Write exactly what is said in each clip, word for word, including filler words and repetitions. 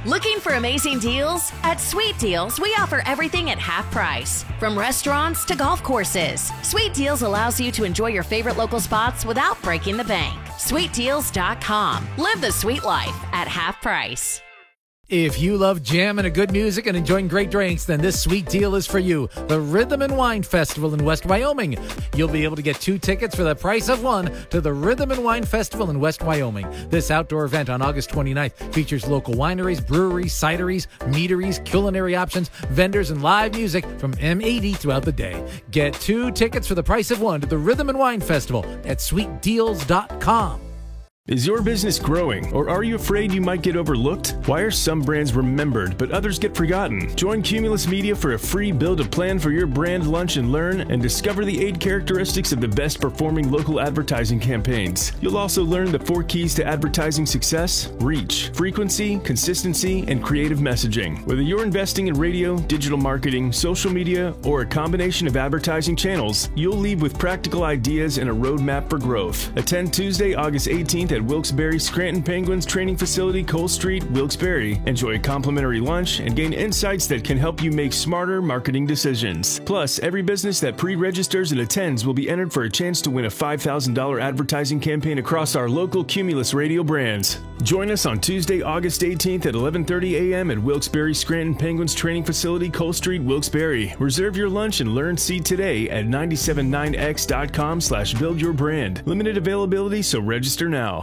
Looking for amazing deals? At Sweet Deals, we offer everything at half price. From restaurants to golf courses, Sweet Deals allows you to enjoy your favorite local spots without breaking the bank. sweet deals dot com. Live the sweet life at half price. If you love jamming and good music and enjoying great drinks, then this sweet deal is for you. The Rhythm and Wine Festival in West Wyoming. You'll be able to get two tickets for the price of one to the Rhythm and Wine Festival in West Wyoming. This outdoor event on August twenty-ninth features local wineries, breweries, cideries, meaderies, culinary options, vendors, and live music from M eighty throughout the day. Get two tickets for the price of one to the Rhythm and Wine Festival at sweet deals dot com. Is your business growing, or are you afraid you might get overlooked? Why are some brands remembered, but others get forgotten? Join Cumulus Media for a free build a plan for your brand lunch and learn, and discover the eight characteristics of the best performing local advertising campaigns. You'll also learn the four keys to advertising success: reach, frequency, consistency, and creative messaging. Whether you're investing in radio, digital marketing, social media, or a combination of advertising channels, you'll leave with practical ideas and a roadmap for growth. Attend Tuesday, August eighteenth at Wilkes-Barre Scranton Penguins Training Facility, Cole Street, Wilkes-Barre. Enjoy a complimentary lunch and gain insights that can help you make smarter marketing decisions. Plus, every business that pre-registers and attends will be entered for a chance to win a five thousand dollars advertising campaign across our local Cumulus radio brands. Join us on Tuesday, August eighteenth at eleven thirty a.m. at Wilkes-Barre Scranton Penguins Training Facility, Cole Street, Wilkes-Barre. Reserve your lunch and learn seat today at nine seven nine x dot com slash build your brand. Limited availability, so register now.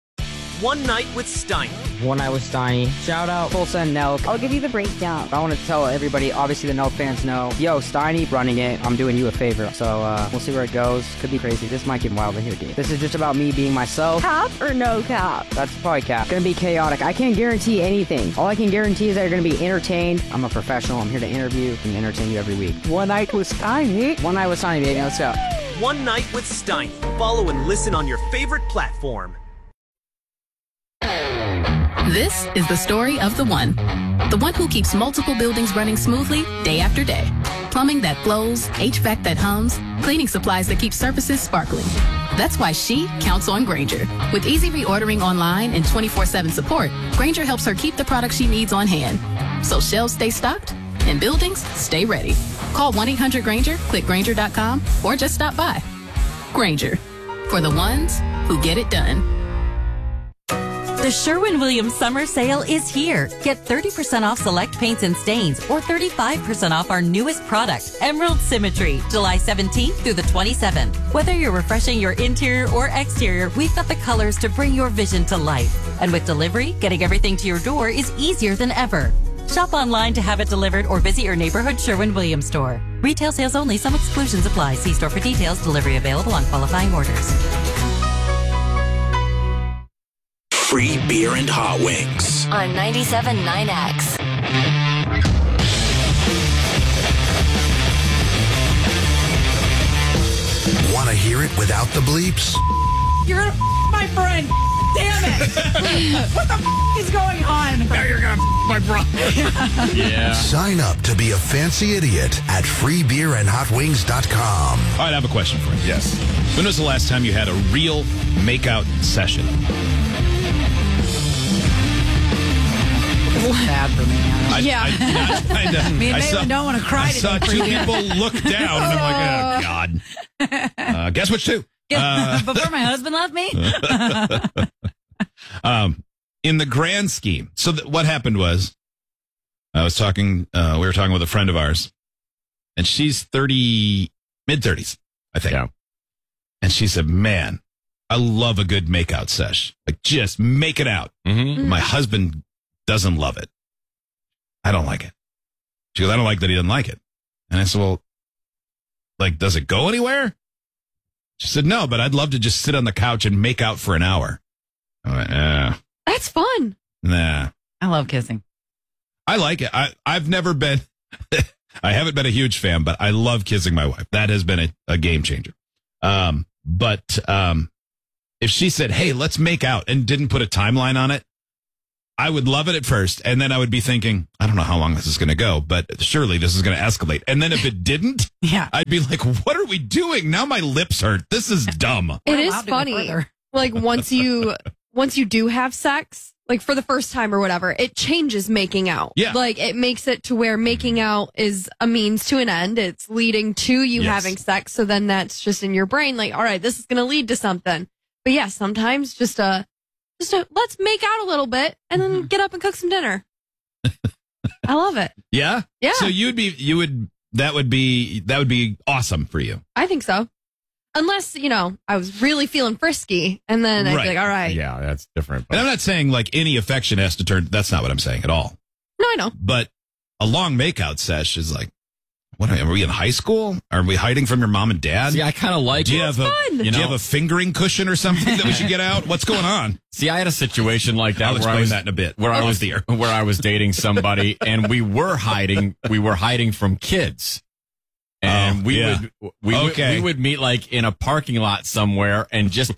One Night with Steiny. One Night with Steiny. Shout out Tulsa and Nelk. I'll give you the breakdown. I want to tell everybody, obviously the Nelk fans know, yo, Steiny running it. I'm doing you a favor. So uh, we'll see where it goes. Could be crazy. This might get wild in here, dude. This is just about me being myself. Cap or no cap? That's probably cap. Gonna be chaotic. I can't guarantee anything. All I can guarantee is that you're gonna be entertained. I'm a professional. I'm here to interview and entertain you every week. One Night with Steiny. One Night with Steiny, baby. Let's go. One Night with Steiny. Follow and listen on your favorite platform. This is the story of the one. The one who keeps multiple buildings running smoothly day after day. Plumbing that flows, H V A C that hums, cleaning supplies that keep surfaces sparkling. That's why she counts on Grainger. With easy reordering online and twenty-four seven support, Grainger helps her keep the products she needs on hand. So shelves stay stocked and buildings stay ready. Call one eight hundred Grainger, click Grainger dot com, or just stop by. Grainger, for the ones who get it done. The Sherwin-Williams Summer Sale is here. Get thirty percent off select paints and stains or thirty-five percent off our newest product, Emerald Symmetry, July seventeenth through the twenty-seventh. Whether you're refreshing your interior or exterior, we've got the colors to bring your vision to life. And with delivery, getting everything to your door is easier than ever. Shop online to have it delivered or visit your neighborhood Sherwin-Williams store. Retail sales only. Some exclusions apply. See store for details. Delivery available on qualifying orders. Free beer and hot wings on ninety-seven point nine X. Want to hear it without the bleeps? You're gonna f- my friend. Damn it. What the f- is going on? Now you're gonna f- my brother. Yeah. Sign up to be a fancy idiot at free beer and hot wings dot com. All right, I have a question for you. Yes. When was the last time you had a real makeout session? Bad for me. I, yeah. I, I, I, me and I Maitland saw, don't want to cry I today saw for two you. people look down, and I'm like, oh, God. Uh, guess which two? Uh, Before my husband left me? um, in the grand scheme. So th- what happened was, I was talking, uh, we were talking with a friend of ours, and she's thirty, mid-thirties, I think. Yeah. And she said, man, I love a good makeout sesh. Like, just make it out. Mm-hmm. My husband doesn't love it. I don't like it. She goes, I don't like that he doesn't like it. And I said, well, like, does it go anywhere? She said, no, but I'd love to just sit on the couch and make out for an hour. I went, eh. That's fun. Nah. I love kissing. I like it. I, I've never been, I haven't been a huge fan, but I love kissing my wife. That has been a, a game changer. Um, but um, if she said, hey, let's make out and didn't put a timeline on it, I would love it at first. And then I would be thinking, I don't know how long this is going to go, but surely this is going to escalate. And then if it didn't, yeah, I'd be like, what are we doing? Now my lips hurt. This is dumb. It is funny. Like once you, once you do have sex, like for the first time or whatever, it changes making out. Yeah. Like it makes it to where making out is a means to an end. It's leading to you Yes. having sex. So then that's just in your brain, like, all right, this is going to lead to something. But yeah, sometimes just a, just a, let's make out a little bit and then get up and cook some dinner. I love it. Yeah? Yeah. So you'd be, you would, that would be, that would be awesome for you. I think so. Unless, you know, I was really feeling frisky and then I'd Right. be like, all right. Yeah, that's different. And I'm not saying like any affection has to turn, that's not what I'm saying at all. No, I know. But a long makeout sesh is like, what are we in high school? Are we hiding from your mom and dad? See, I kind of like do you it. have a, fun. do You you know- have a fingering cushion or something that we should get out? What's going on? See, I had a situation like that I'll where explain I was that in a bit. where I Oh, was dear. where I was dating somebody, and we were hiding. We were hiding from kids, and Oh, we yeah. would we Okay. would we would meet like in a parking lot somewhere, and just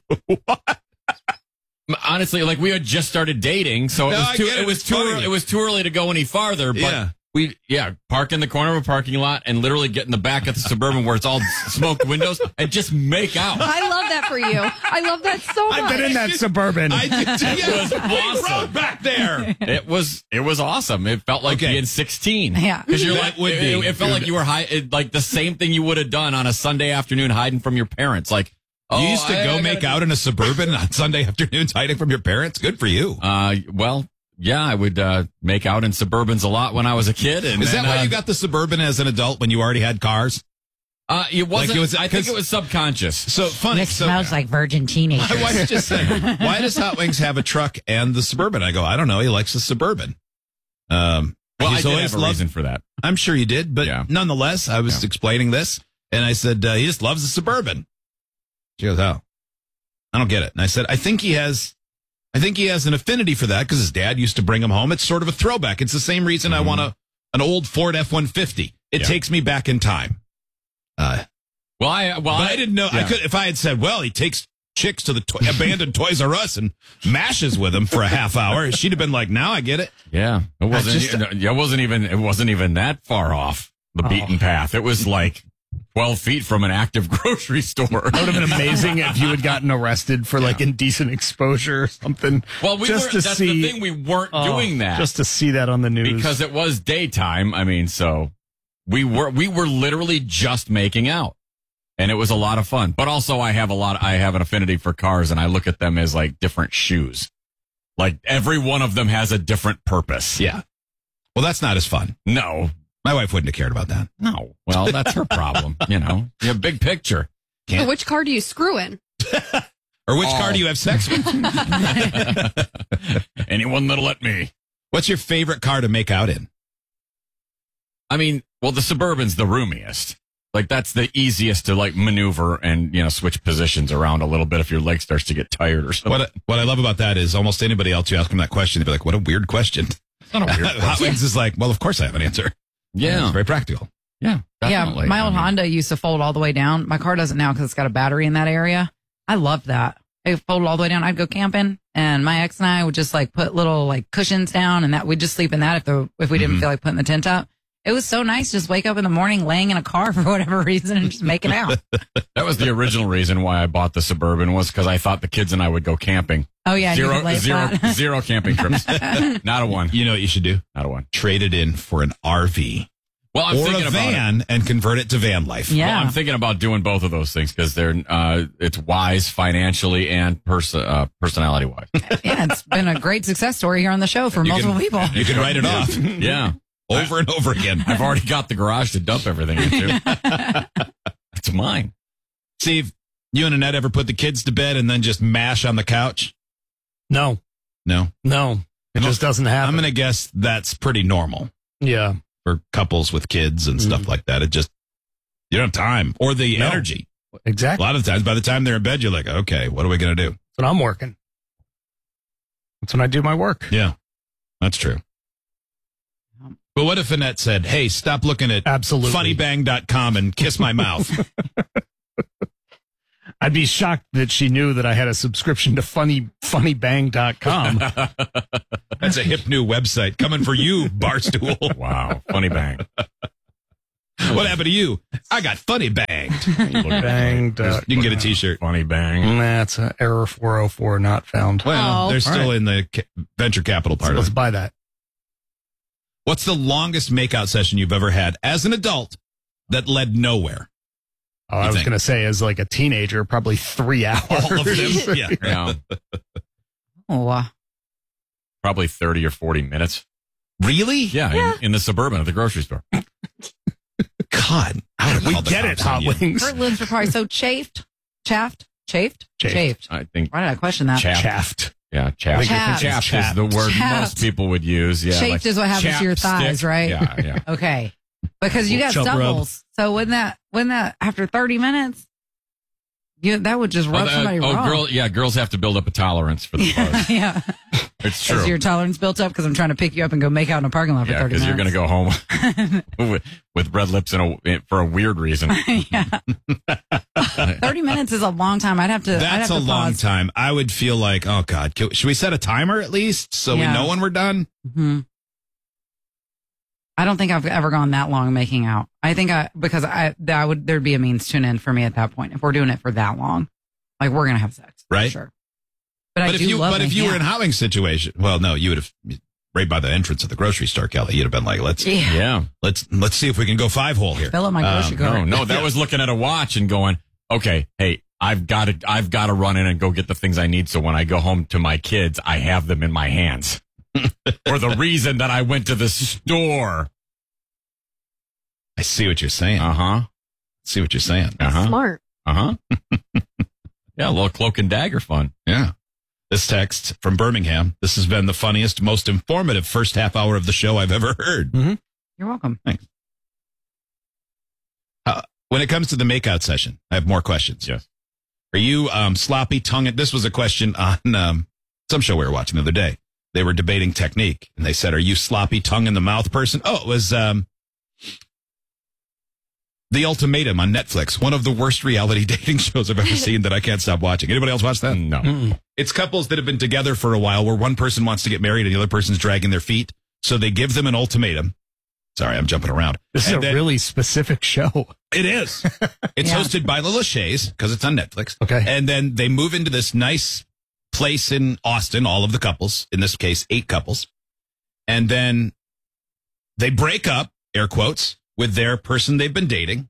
honestly, like we had just started dating, so it No, was I too get it. it was It's too funny. early, it was too early to go any farther. But Yeah. we yeah park in the corner of a parking lot and literally get in the back of the Suburban where it's all smoked windows and just make out. I love that for you. I love that so much. I've been in that Suburban. I did too. It Yes. was We awesome. rode back there. It was it was awesome. It felt like Okay. being sixteen. Yeah. because you're That like would it, be. it, it felt like you were high, it, like the same thing you would have done on a Sunday afternoon hiding from your parents. Like oh, You used to I- go I make gotta- out in a Suburban on Sunday afternoons hiding from your parents? Good for you. Uh, well, yeah, I would uh, make out in Suburbans a lot when I was a kid. And Is that then, why uh, you got the Suburban as an adult when you already had cars? Uh, it wasn't. Like it was- I think 'cause- it was subconscious. So funny. It so, smells like virgin teenagers. My wife just said, why does Hot Wings have a truck and the Suburban? I go, I don't know. He likes the Suburban. Um, Well, I he's did always have a loved- reason for that. I'm sure you did, but Yeah. nonetheless, I was Yeah. explaining this, and I said, uh, he just loves the Suburban. She goes, oh, I don't get it. And I said, I think he has, I think he has an affinity for that because his dad used to bring him home. It's sort of a throwback. It's the same reason I want a, an old Ford F one fifty. It Yeah. takes me back in time. Uh, Well, I well, but I, didn't know. I yeah. could if I had said, well, he takes chicks to the to- abandoned Toys R Us and mashes with them for a half hour. She'd have been like, now I get it. Yeah, it wasn't. just- it wasn't even. It wasn't even that far off the beaten path. It was like twelve feet from an active grocery store. It would have been amazing if you had gotten arrested for like indecent exposure or something. Well, we just were. to That's see, the thing. We weren't oh, doing that just to see that on the news because it was daytime. I mean, so we were we were literally just making out, and it was a lot of fun. But also, I have a lot. I have an affinity for cars, and I look at them as like different shoes. Like every one of them has a different purpose. Yeah. Well, that's not as fun. No. My wife wouldn't have cared about that. No. Well, that's her problem. You know, you have big picture. So which car do you screw in? Or which Oh. car do you have sex with? Anyone that'll let me. What's your favorite car to make out in? I mean, well, the Suburban's the roomiest. Like that's the easiest to like maneuver and, you know, switch positions around a little bit if your leg starts to get tired or something. What I, what I love about that is almost anybody else you ask them that question, they'd be like, what a weird question. It's not a weird Hot question. Wings is like, well, of course I have an answer. Yeah. It's very practical. Yeah. Definitely. Yeah, my old I mean, Honda used to fold all the way down. My car doesn't now because it's got a battery in that area. I love that. It folded all the way down. I'd go camping, and my ex and I would just like put little like cushions down, and that we'd just sleep in that if the if we didn't Mhm. feel like putting the tent up. It was so nice. Just wake up in the morning, laying in a car for whatever reason, and just making out. That was the original reason why I bought the Suburban was because I thought the kids and I would go camping. Oh yeah, and you Zero, could lay zero, flat. zero camping trips. Not a one. You know what you should do? Not a one. Trade it in for an R V. Well, I'm or thinking a about it. van and convert it to van life. Yeah. Well, I'm thinking about doing both of those things because they're uh, it's wise financially and pers- uh, personality wise. Yeah, it's been a great success story here on the show for You multiple can- people. You can write it off Yeah, over and over again. I've already got the garage to dump everything into. It's mine. Steve, you and Annette ever put the kids to bed and then just mash on the couch? No, No. no, it just doesn't happen. I'm going to guess that's pretty normal yeah, for couples with kids and stuff like that. It just, you don't have time or the No. energy. A exactly. lot of times, by the time they're in bed, you're like, okay, what are we going to do? That's when I'm working. That's when I do my work. Yeah, that's true. But what if Annette said, hey, stop looking at Absolutely. funny bang dot com and kiss my mouth? I'd be shocked that she knew that I had a subscription to funny funny bang dot com. That's a hip new website coming for you, Barstool. Wow, funny bang. What happened to you? I got funny banged. Banged. Uh, you can get a T-shirt. Funny bang. That's an error four oh four, not found. Well, Oh. they're still right. in the ca- venture capital part So of let's it. buy that. What's the longest makeout session you've ever had as an adult that led nowhere? Oh, You I was think? going to say, as like a teenager, probably three hours. All of them? Yeah. Yeah. Oh, uh, Probably thirty or forty minutes. Really? Yeah, Yeah. In, in the Suburban at the grocery store. God. I would We call the get it, cops on Hot you. Wings. her lips are probably so chafed, chaffed, chafed, Chafed. chafed. I think Why did I question that? Chaffed. Chaffed. Yeah, chapped. Chapped. Chapped is the word Chapped. most people would use. Yeah, Chafed like is what happens to your thighs, chapstick. right? Yeah, yeah. Okay. Because you got Chub rub. stubbles. So wouldn't that, wouldn't that after thirty minutes, you, that would just rub oh, somebody oh, wrong. girl, yeah, girls have to build up a tolerance for the buzz. yeah. It's Is true. your tolerance built up? Because I'm trying to pick you up and go make out in a parking lot for Yeah, thirty because minutes. you're going to go home with, with red lips and a, for a weird reason. yeah. thirty minutes is a long time. I'd have to. I'd That's have a to long pause. time. I would feel like, oh, God, can- should we set a timer at least so Yeah. we know when we're done? hmm I don't think I've ever gone that long making out. I think I because I that would there'd be a means to an end for me at that point if we're doing it for that long. Like we're gonna have sex, for Right. Sure. But, But, I if do you love but if you making were in out. a Howling situation, well, no, you would have right by the entrance of the grocery store, Kelly. You'd have been like, let's Yeah. Yeah. let's let's see if we can go five hole here. Fill up my grocery Um, cart. No, no, that was looking at a watch and going, okay, hey, I've got to, I've got to run in and go get the things I need. So when I go home to my kids, I have them in my hands for the reason that I went to the store. I see what you're saying. Uh huh. see what you're saying. Uh huh. Smart. Uh huh. Yeah, a little cloak and dagger fun. Yeah. This text from Birmingham. This has been the funniest, most informative first half hour of the show I've ever heard. Mm-hmm. You're welcome. Thanks. Uh, when it comes to the makeout session, I have more questions. Yes. Are you um, sloppy tongue? This was a question on um, some show we were watching the other day. They were debating technique, and they said, "Are you sloppy tongue in the mouth person?" Oh, it was um, The Ultimatum on Netflix. One of the worst reality dating shows I've ever seen that I can't stop watching. Anybody else watch that? No. Mm-mm. It's couples that have been together for a while, where one person wants to get married and the other person's dragging their feet. So they give them an ultimatum. Sorry, I'm jumping around. This is And a then- really specific show. It is. It's Yeah. hosted by Lila Shays because it's on Netflix. Okay. And then they move into this nice place in Austin, all of the couples, in this case, eight couples. And then they break up, air quotes, with their person they've been dating.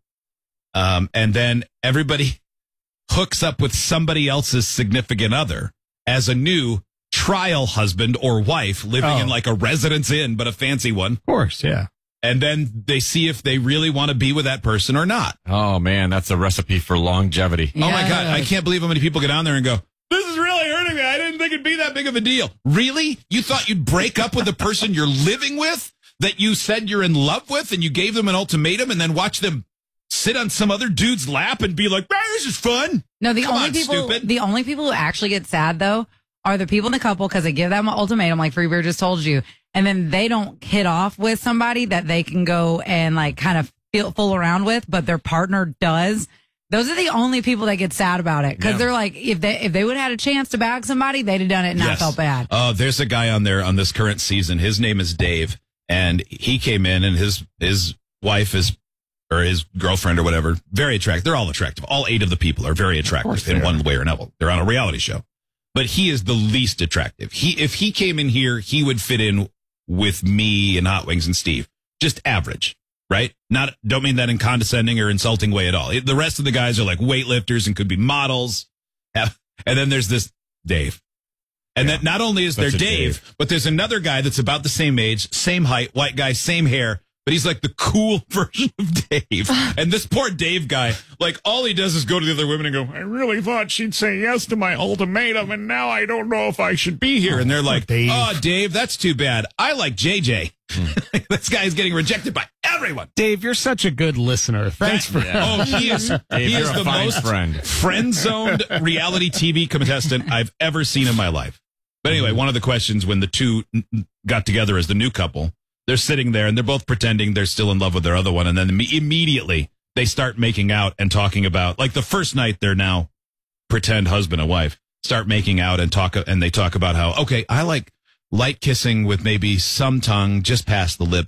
Um, and then everybody hooks up with somebody else's significant other as a new trial husband or wife living Oh. in like a residence inn, but a fancy one. Of course, yeah. And then they see if they really want to be with that person or not. Oh man, that's a recipe for longevity. Oh my God. I Yes. can't believe how many people get on there and go, this is really hurting me. I didn't think it'd be that big of a deal. Really? You thought you'd break up with the person you're living with that you said you're in love with and you gave them an ultimatum and then watch them sit on some other dude's lap and be like, ah, this is fun. No, the Come only on, people, stupid. the only people who actually get sad though are the people in the couple because they give them an ultimatum, like Free Beer just told you, and then they don't hit off with somebody that they can go and like kind of feel fool around with, but their partner does. Those are the only people that get sad about it because Yeah. they're like, if they if they would have had a chance to bag somebody, they'd have done it and not Yes. felt bad. Uh, there's a guy on there on this current season. His name is Dave, and he came in, and his his wife is, or his girlfriend or whatever, very attractive. They're all attractive. All eight of the people are very attractive in one way or another. They're on a reality show, but he is the least attractive. He if he came in here, he would fit in with me and Hot Wings and Steve. Just average. Right? Not, don't mean that in condescending or insulting way at all. The rest of the guys are like weightlifters and could be models. And then there's this Dave. And Yeah. then not only is Such there a Dave, Dave. but there's another guy that's about the same age, same height, white guy, same hair, but he's like the cool version of Dave. And this poor Dave guy, like all he does is go to the other women and go, I really thought she'd say yes to my ultimatum, and now I don't know if I should be here. And they're like, Dave. oh, Dave, that's too bad. I like J J. This guy is getting rejected by everyone. Dave, you're such a good listener. Thanks for Yeah. Oh, he is, Dave, he you're is a the fine most friend. friend-zoned reality T V contestant I've ever seen in my life. But anyway, one of the questions when the two n- n- got together as the new couple, they're sitting there and they're both pretending they're still in love with their other one. And then imme- immediately they start making out and talking about, like the first night they're now pretend husband and wife, start making out and talk, and they talk about how, okay, I like light kissing with maybe some tongue just past the lips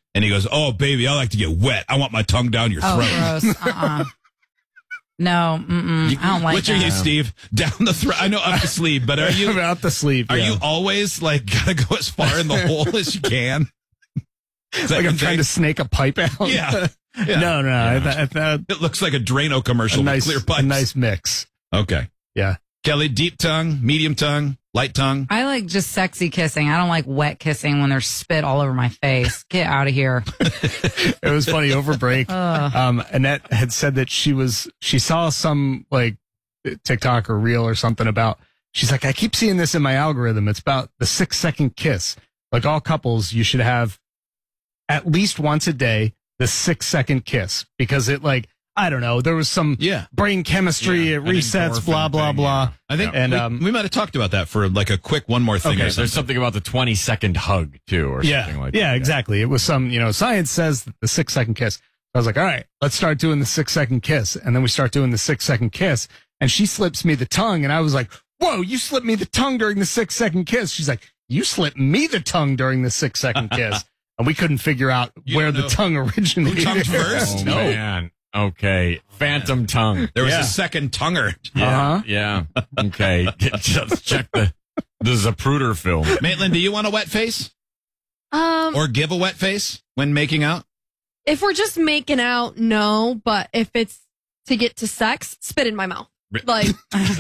And he goes, "Oh, baby, I like to get wet. I want my tongue down your Oh, throat." gross. Uh-uh. No, mm-mm, I don't like Which that. are you, Steve? Down the throat? I know up the sleeve, but are you Out the sleeve? Are yeah. you always like gotta go as far in the hole as you can? Is that like your I'm trying thing? to snake a pipe out? Yeah. Yeah. No, no. Yeah. I, I, I, It looks like a Drano commercial a nice, with clear pipes. a nice mix. Okay. Yeah. Kelly, deep tongue, medium tongue, light tongue. I like just sexy kissing. I don't like wet kissing when there's spit all over my face. Get out of here. It was funny over break. Ugh. um, Annette had said that she was, she saw some like TikTok or reel or something about, she's like, I keep seeing this in my algorithm. It's about the six second kiss. Like all couples, you should have at least once a day, the six second kiss because it like, I don't know. There was some Yeah. brain chemistry. Yeah, it an resets, endorphin blah, blah, thing, blah. yeah. I think and, we, um, we might have talked about that for like a quick one more thing. Okay, or There's something. something about the twenty second hug too, or yeah, something like yeah, that. exactly. It was some, you know, science says the six second kiss. I was like, all right, let's start doing the six second kiss. And then we start doing the six second kiss. And she slips me the tongue. And I was like, whoa, you slipped me the tongue during the six second kiss. She's like, you slipped me the tongue during the six second kiss. And we couldn't figure out You where don't the know tung originated. who tongued first? Oh, No. man. Okay. Phantom tongue. There was Yeah. a second tonguer. Yeah. Uh-huh. Yeah. Okay. Just check the the Zapruder film. Maitland, do you want a wet face Um, or give a wet face when making out? if we're just making out, no. But if it's to get to sex, spit in my mouth. Like,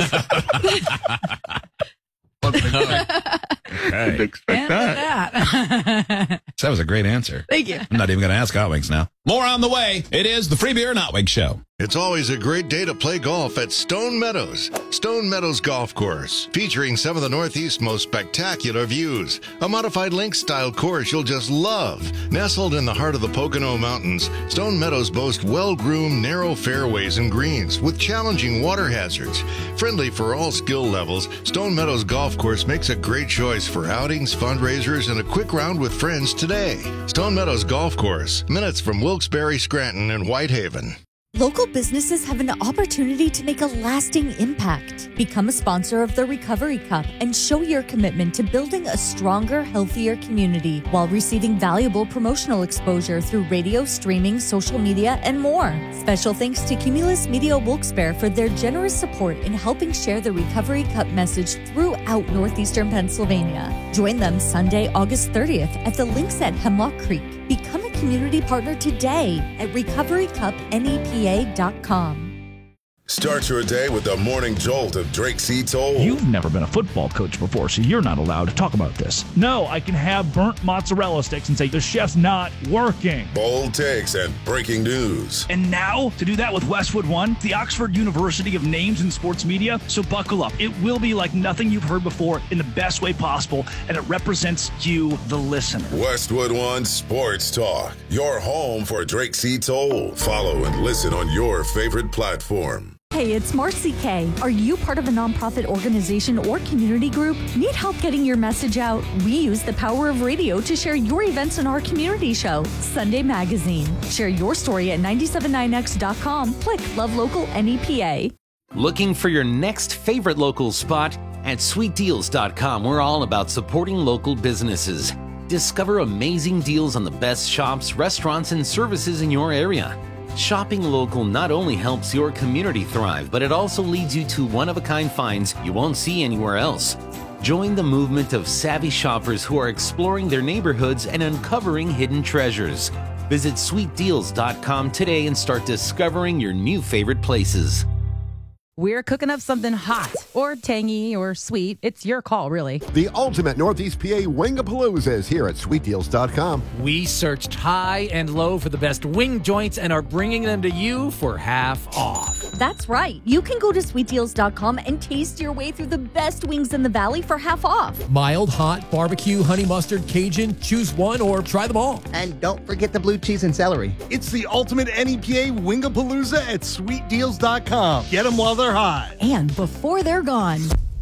Okay. Didn't expect that. that. That was a great answer. thank you. I'm not even going to ask Hot Wings now. More on the way. It is the Free Beer and Hot Wings Show. It's always a great day to play golf at Stone Meadows. Stone Meadows Golf Course, featuring some of the Northeast's most spectacular views. A modified link-style course you'll just love. Nestled in the heart of the Pocono Mountains, Stone Meadows boasts well-groomed, narrow fairways and greens with challenging water hazards. Friendly for all skill levels, Stone Meadows Golf Course makes a great choice for outings, fundraisers, and a quick round with friends today. Stone Meadows Golf Course, minutes from Wilkes-Barre, Scranton, and Whitehaven. Local businesses have an opportunity to make a lasting impact. Become a sponsor of the Recovery Cup and show your commitment to building a stronger, healthier community while receiving valuable promotional exposure through radio, streaming, social media, and more. Special thanks to Cumulus Media Wilkes-Barre for their generous support in helping share the Recovery Cup message throughout northeastern Pennsylvania. Join them Sunday, August thirtieth at the links at Hemlock Creek. Become a community partner today at recovery cup N E P A dot com. Start your day with the morning jolt of Drake C. Toll. You've never been a football coach before, so you're not allowed to talk about this. No, I can have burnt mozzarella sticks and say the chef's not working. Bold takes and breaking news. And now, to do that with Westwood One, the Oxford University of Names in Sports Media, so buckle up. It will be like nothing you've heard before in the best way possible, and it represents you, the listener. Westwood One Sports Talk, your home for Drake C. Toll. Follow and listen on your favorite platform. Hey, it's Marcy K. Are you part of a nonprofit organization or community group? Need help getting your message out? We use the power of radio to share your events on our community show, Sunday Magazine. Share your story at nine seven nine x dot com. Click Love Local N E P A. Looking for your next favorite local spot? At sweet deals dot com, we're all about supporting local businesses. Discover amazing deals on the best shops, restaurants, and services in your area. Shopping local not only helps your community thrive, but it also leads you to one-of-a-kind finds you won't see anywhere else. Join the movement of savvy shoppers who are exploring their neighborhoods and uncovering hidden treasures. Visit sweet deals dot com today and start discovering your new favorite places. We're cooking up something hot or tangy or sweet. It's your call, really. The ultimate Northeast P A Wingapalooza is here at sweet deals dot com. We searched high and low for the best wing joints and are bringing them to you for half off. That's right. You can go to sweet deals dot com and taste your way through the best wings in the valley for half off. Mild, hot, barbecue, honey mustard, Cajun. Choose one or try them all. And don't forget the blue cheese and celery. It's the ultimate N E P A Wingapalooza at sweet deals dot com. Get them while they're hot. And before they're gone.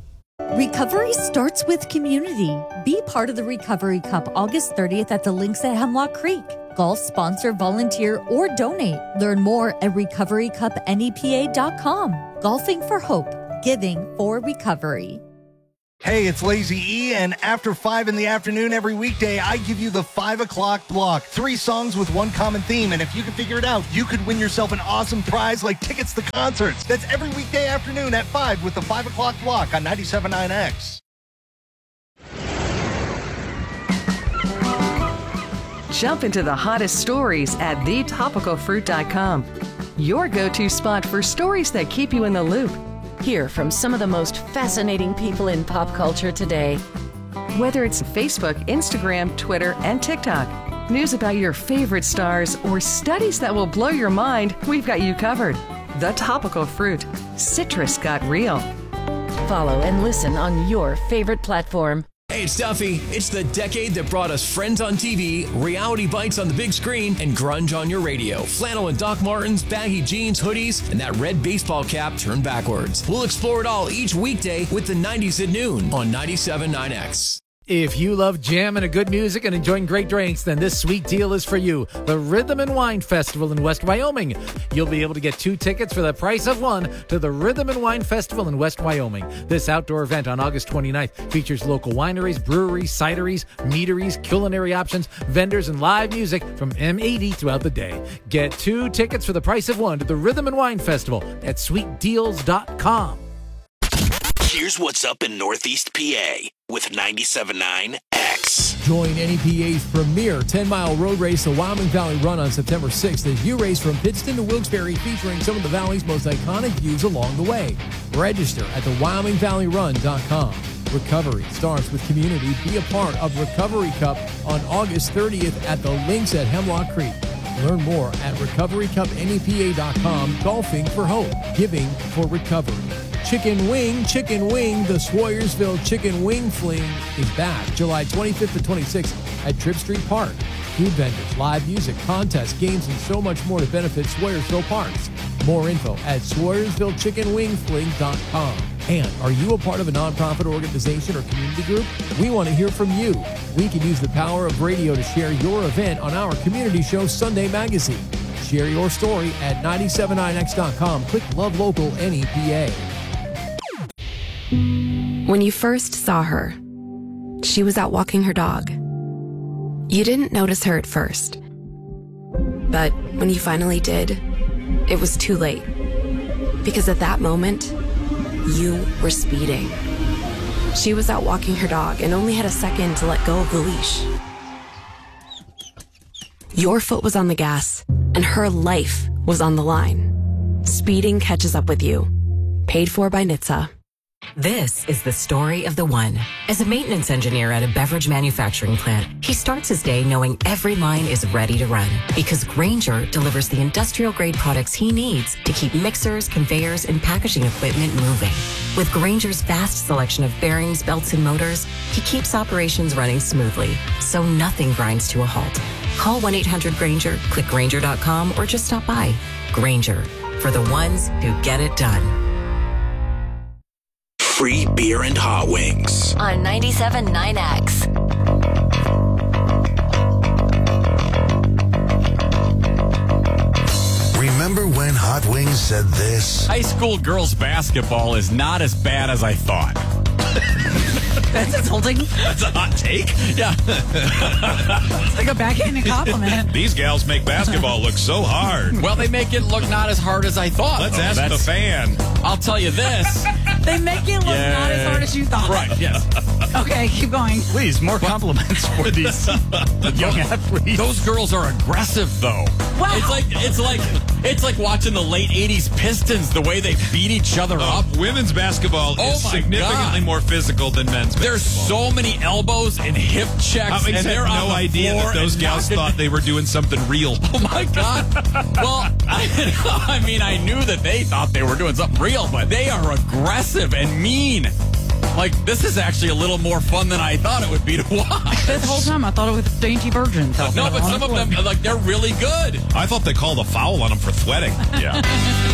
Recovery starts with community. Be part of the Recovery Cup August thirtieth at the links at Hemlock Creek. Golf sponsor, volunteer, or donate. Learn more at recovery cup N E P A dot com. Golfing for hope. Giving for recovery. Hey, it's Lazy E, and after five in the afternoon every weekday, I give you the five o'clock block. Three songs with one common theme, and if you can figure it out, you could win yourself an awesome prize like tickets to concerts. That's every weekday afternoon at five with the five o'clock block on ninety-seven point nine X. Jump into the hottest stories at the topical fruit dot com. Your go-to spot for stories that keep you in the loop. Hear from some of the most fascinating people in pop culture today. Whether it's Facebook, Instagram, Twitter, and TikTok, news about your favorite stars, or studies that will blow your mind, we've got you covered. The Topical Fruit. Citrus got real. Follow and listen on your favorite platform. Hey, it's Duffy. It's the decade that brought us Friends on T V, reality bites on the big screen, and grunge on your radio. Flannel and Doc Martens, baggy jeans, hoodies, and that red baseball cap turned backwards. We'll explore it all each weekday with the nineties at noon on ninety-seven point nine X. If you love jamming and good music and enjoying great drinks, then this sweet deal is for you. The Rhythm and Wine Festival in West Wyoming. You'll be able to get two tickets for the price of one to the Rhythm and Wine Festival in West Wyoming. This outdoor event on August twenty-ninth features local wineries, breweries, cideries, meaderies, culinary options, vendors, and live music from M eighty throughout the day. Get two tickets for the price of one to the Rhythm and Wine Festival at sweet deals dot com. Here's what's up in Northeast P A with ninety-seven point nine X. Join N E P A's premier ten-mile road race, the Wyoming Valley Run, on September sixth as you race from Pittston to Wilkes-Barre, featuring some of the Valley's most iconic views along the way. Register at the wyoming valley run dot com. Recovery starts with community. Be a part of Recovery Cup on August thirtieth at the Links at Hemlock Creek. Learn more at recovery cup N E P A dot com. Golfing for Hope. Giving for Recovery. Chicken Wing, Chicken Wing, the Swoyersville Chicken Wing Fling is back July twenty-fifth to twenty-sixth at Tripp Street Park. Food vendors, live music, contests, games, and so much more to benefit Swoyersville Parks. More info at swoyersville chicken wing fling dot com. And are you a part of a nonprofit organization or community group? We want to hear from you. We can use the power of radio to share your event on our community show, Sunday Magazine. Share your story at ninety-seven point nine X dot com. Click Love Local N E P A. When you first saw her, she was out walking her dog. You didn't notice her at first. But when you finally did, it was too late. Because at that moment, you were speeding. She was out walking her dog and only had a second to let go of the leash. Your foot was on the gas, and her life was on the line. Speeding catches up with you. Paid for by N H T S A. This is the story of the one. As a maintenance engineer at a beverage manufacturing plant, he starts his day knowing every line is ready to run because Grainger delivers the industrial-grade products he needs to keep mixers, conveyors, and packaging equipment moving. With Grainger's vast selection of bearings, belts, and motors, he keeps operations running smoothly, so nothing grinds to a halt. Call one eight hundred Grainger, click Grainger dot com, or just stop by. Grainger, for the ones who get it done. Free beer and hot wings on ninety-seven point nine X. Remember when Hot Wings said this? High school girls basketball is not as bad as I thought. That's insulting. That's a hot take. Yeah. It's like a backhanded compliment. These gals make basketball look so hard. Well, they make it look not as hard as I thought. Let's though. ask That's, the fan. I'll tell you this. They make it look Yeah. not as hard as you thought. Right, yes. Okay, keep going. Please, more compliments for these young athletes. Those girls are aggressive, though. Wow. It's like it's like it's like watching the late eighties Pistons, the way they beat each other Oh, up. women's basketball Oh is my significantly God. more physical than men's basketball. There's so many elbows and hip checks, I mean, and they're had on no the idea floor that those and gals knocking- thought they were doing something real. Oh my God! Well, I, I mean, I knew that they thought they were doing something real, but they are aggressive and mean. Like, this is actually a little more fun than I thought it would be to watch. This whole time I thought it was Dainty Virgins. No, but some of them, like, they're really good. I thought they called a foul on them for sweating. Yeah.